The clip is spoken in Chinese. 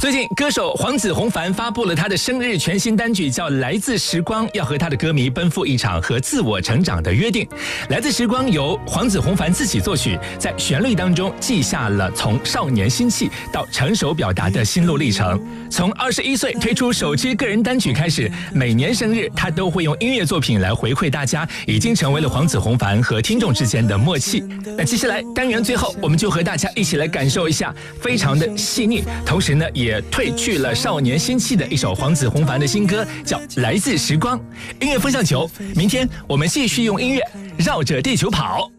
最近，歌手黄子弘凡发布了他的生日全新单曲，叫《来自时光》，要和他的歌迷奔赴一场和自我成长的约定。《来自时光》由黄子弘凡自己作曲，在旋律当中记下了从少年心气到成熟表达的心路历程。从21岁推出首支个人单曲开始，每年生日他都会用音乐作品来回馈大家，已经成为了黄子弘凡和听众之间的默契。那接下来单元最后，我们就和大家一起来感受一下非常的细腻，同时呢也褪去了少年心气的一首黄子弘凡的新歌，叫《来自时光》。音乐风向球，明天我们继续用音乐绕着地球跑。